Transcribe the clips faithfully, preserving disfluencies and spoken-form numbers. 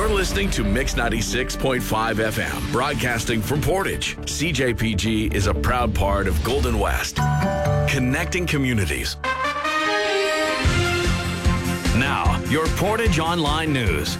You're listening to Mix ninety-six point five F M, broadcasting from Portage. C J P G is a proud part of Golden West, connecting communities. Now, your Portage Online News.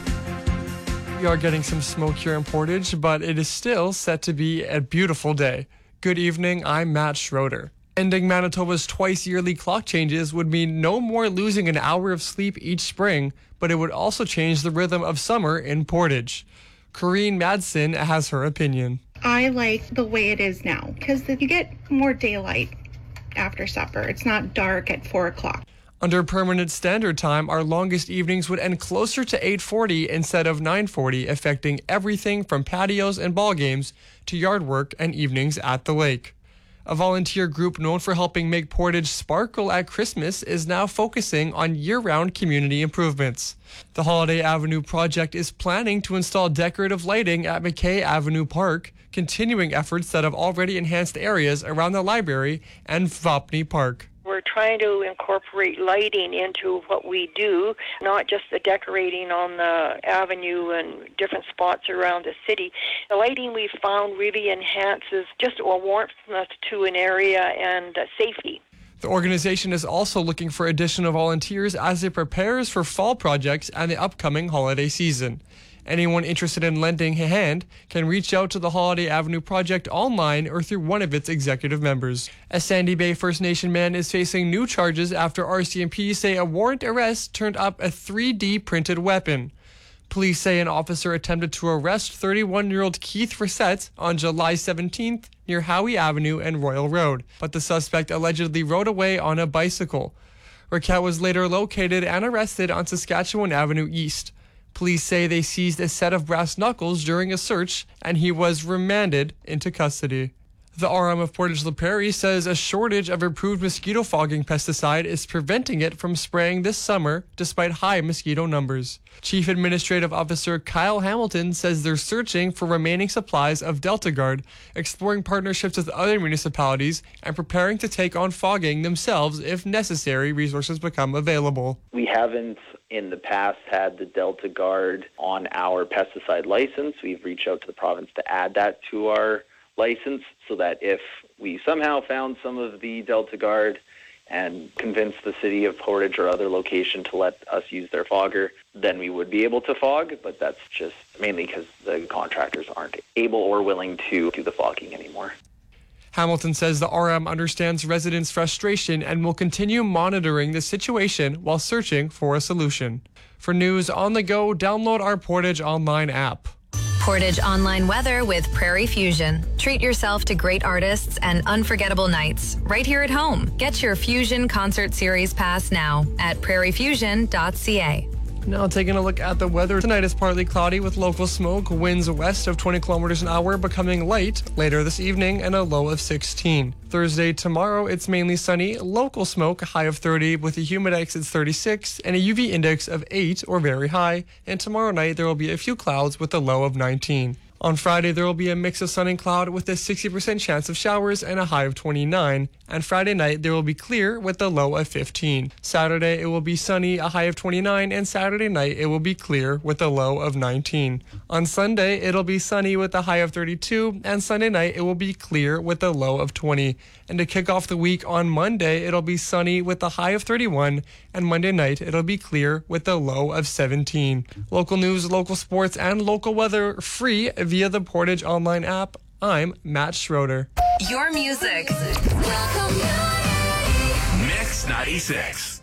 We are getting some smoke here in Portage, but it is still set to be a beautiful day. Good evening, I'm Matt Schroeder. Ending Manitoba's twice-yearly clock changes would mean no more losing an hour of sleep each spring, but it would also change the rhythm of summer in Portage. Corrine Madsen has her opinion. I like the way it is now because you get more daylight after supper. It's not dark at four o'clock. Under permanent standard time, our longest evenings would end closer to eight forty instead of nine forty, affecting everything from patios and ball games to yard work and evenings at the lake. A volunteer group known for helping make Portage sparkle at Christmas is now focusing on year-round community improvements. The Holiday Avenue project is planning to install decorative lighting at McKay Avenue Park, continuing efforts that have already enhanced areas around the library and Vopni Park. We're trying to incorporate lighting into what we do, not just the decorating on the avenue and different spots around the city. The lighting we found really enhances just a warmthness to an area and uh, safety. The organization is also looking for additional volunteers as it prepares for fall projects and the upcoming holiday season. Anyone interested in lending a hand can reach out to the Holiday Avenue Project online or through one of its executive members. A Sandy Bay First Nation man is facing new charges after R C M P say a warrant arrest turned up a three D printed weapon. Police say an officer attempted to arrest thirty-one-year-old Keith Reset on July seventeenth near Howie Avenue and Royal Road, but the suspect allegedly rode away on a bicycle. Reset was later located and arrested on Saskatchewan Avenue East. Police say they seized a set of brass knuckles during a search, and he was remanded into custody. The R M of Portage La Prairie says a shortage of approved mosquito fogging pesticide is preventing it from spraying this summer despite high mosquito numbers. Chief Administrative Officer Kyle Hamilton says they're searching for remaining supplies of DeltaGuard, exploring partnerships with other municipalities, and preparing to take on fogging themselves if necessary resources become available. We haven't in the past had the DeltaGuard on our pesticide license. We've reached out to the province to add that to our license so that if we somehow found some of the DeltaGuard and convinced the city of Portage or other location to let us use their fogger, then we would be able to fog, but that's just mainly because the contractors aren't able or willing to do the fogging anymore. Hamilton says the R M understands residents' frustration and will continue monitoring the situation while searching for a solution. For news on the go, download our Portage Online app. Portage Online weather with Prairie Fusion. Treat yourself to great artists and unforgettable nights right here at home. Get your Fusion Concert Series pass now at prairie fusion dot c a. Now taking a look at the weather. Tonight is partly cloudy with local smoke, winds west of twenty kilometers an hour becoming light later this evening and a low of sixteen. Thursday, tomorrow, it's mainly sunny, local smoke, high of thirty with a humidex at thirty-six and a U V index of eight or very high. And tomorrow night there will be a few clouds with a low of nineteen. On Friday, there will be a mix of sun and cloud with a sixty percent chance of showers and a high of twenty-nine. And Friday night, there will be clear with a low of fifteen. Saturday, it will be sunny, a high of twenty-nine, and Saturday night, it will be clear with a low of nineteen. On Sunday, it'll be sunny with a high of thirty-two, and Sunday night, it will be clear with a low of twenty. And to kick off the week on Monday, it'll be sunny with a high of thirty-one, and Monday night, it'll be clear with a low of seventeen. Local news, local sports, and local weather free via the Portage Online app. I'm Matt Schroeder. Your music. Mix ninety-six.